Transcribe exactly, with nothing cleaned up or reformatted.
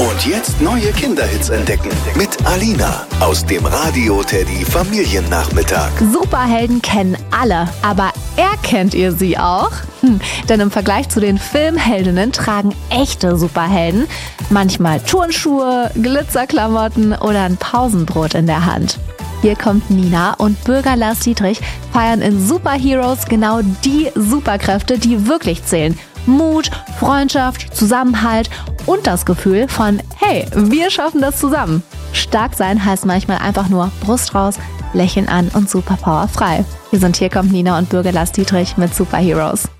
Und jetzt neue Kinderhits entdecken mit Alina aus dem Radio Teddy Familiennachmittag. Superhelden kennen alle, aber erkennt ihr sie auch? Hm, denn im Vergleich zu den Filmheldinnen tragen echte Superhelden manchmal Turnschuhe, Glitzerklamotten oder ein Pausenbrot in der Hand. Hier kommt Nina und Bürger Lars Dietrich feiern in Superheroes genau die Superkräfte, die wirklich zählen. Mut, Freundschaft, Zusammenhalt und das Gefühl von, hey, wir schaffen das zusammen. Stark sein heißt manchmal einfach nur Brust raus, Lächeln an und Superpower frei. Wir sind Hier kommt Nina und Bürger Lars Dietrich mit Superheroes.